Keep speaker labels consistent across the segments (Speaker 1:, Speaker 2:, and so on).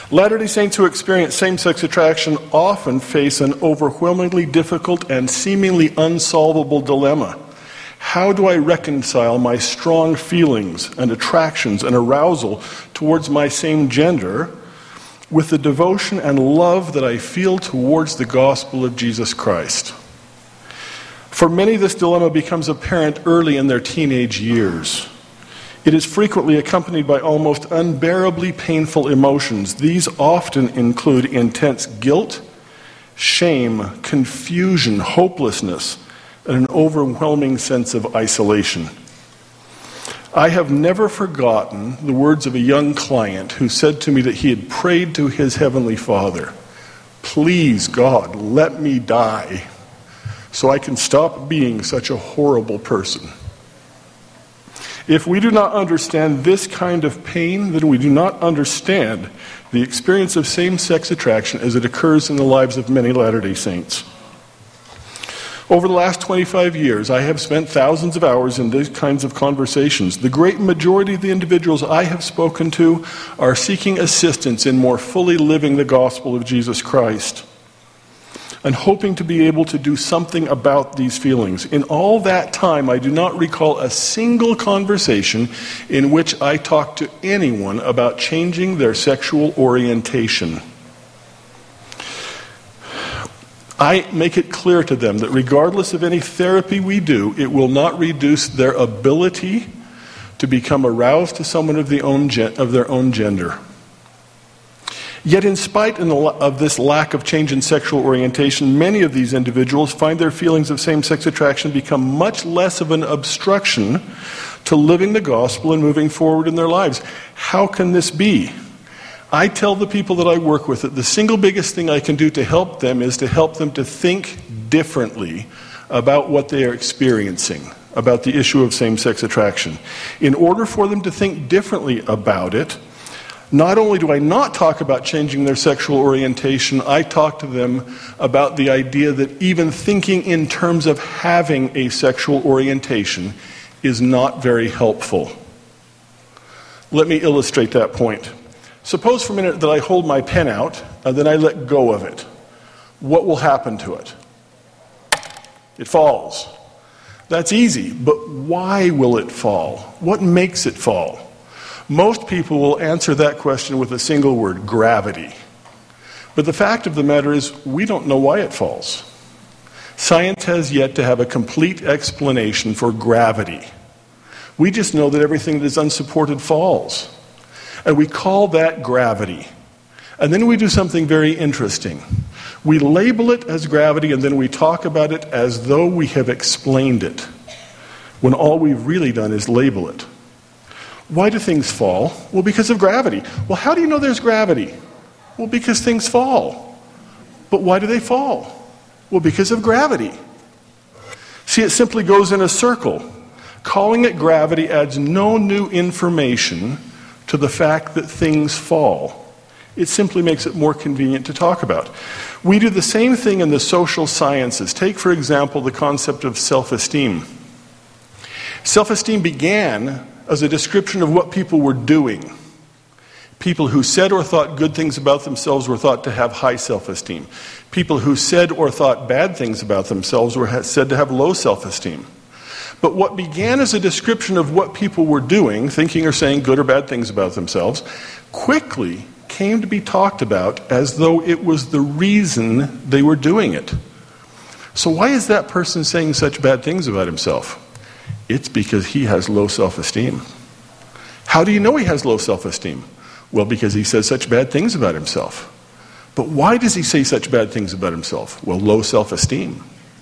Speaker 1: Latter-day Saints who experience same-sex attraction often face an overwhelmingly difficult and seemingly unsolvable dilemma. How do I reconcile my strong feelings and attractions and arousal towards my same gender with the devotion and love that I feel towards the gospel of Jesus Christ? For many, this dilemma becomes apparent early in their teenage years. It is frequently accompanied by almost unbearably painful emotions. These often include intense guilt, shame, confusion, hopelessness, and an overwhelming sense of isolation. I have never forgotten the words of a young client who said to me that he had prayed to his Heavenly Father, "Please, God, let me die so I can stop being such a horrible person." If we do not understand this kind of pain, then we do not understand the experience of same-sex attraction as it occurs in the lives of many Latter-day Saints. Over the last 25 years, I have spent thousands of hours in these kinds of conversations. The great majority of the individuals I have spoken to are seeking assistance in more fully living the gospel of Jesus Christ and hoping to be able to do something about these feelings. In all that time, I do not recall a single conversation in which I talked to anyone about changing their sexual orientation. I make it clear to them that regardless of any therapy we do, it will not reduce their ability to become aroused to someone of their own gender. Yet in spite of this lack of change in sexual orientation, many of these individuals find their feelings of same-sex attraction become much less of an obstruction to living the gospel and moving forward in their lives. How can this be? I tell the people that I work with that the single biggest thing I can do to help them is to help them to think differently about what they are experiencing, about the issue of same-sex attraction. In order for them to think differently about it, not only do I not talk about changing their sexual orientation, I talk to them about the idea that even thinking in terms of having a sexual orientation is not very helpful. Let me illustrate that point. Suppose for a minute that I hold my pen out and then I let go of it. What will happen to it? It falls. That's easy, but why will it fall? What makes it fall? Most people will answer that question with a single word: gravity. But the fact of the matter is, we don't know why it falls. Science has yet to have a complete explanation for gravity. We just know that everything that is unsupported falls. And we call that gravity. And then we do something very interesting. We label it as gravity, and then we talk about it as though we have explained it, when all we've really done is label it. Why do things fall? Well, because of gravity. Well, how do you know there's gravity? Well, because things fall. But why do they fall? Well, because of gravity. See, it simply goes in a circle. Calling it gravity adds no new information to the fact that things fall. It simply makes it more convenient to talk about. We do the same thing in the social sciences. Take, for example, the concept of self-esteem. Self-esteem began as a description of what people were doing. People who said or thought good things about themselves were thought to have high self-esteem. People who said or thought bad things about themselves were said to have low self-esteem. But what began as a description of what people were doing, thinking or saying good or bad things about themselves, quickly came to be talked about as though it was the reason they were doing it. So why is that person saying such bad things about himself? It's because he has low self-esteem. How do you know he has low self-esteem? Well, because he says such bad things about himself. But why does he say such bad things about himself? Well, low self-esteem.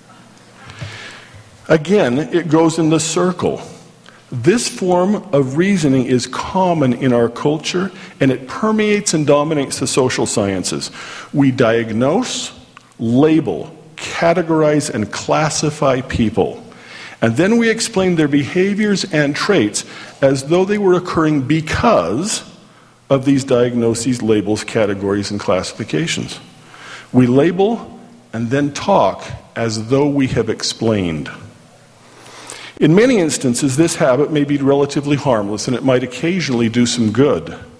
Speaker 1: Again, it goes in the circle. This form of reasoning is common in our culture, and it permeates and dominates the social sciences. We diagnose, label, categorize, and classify people. And then we explain their behaviors and traits as though they were occurring because of these diagnoses, labels, categories, and classifications. We label and then talk as though we have explained. In many instances, this habit may be relatively harmless and it might occasionally do some good.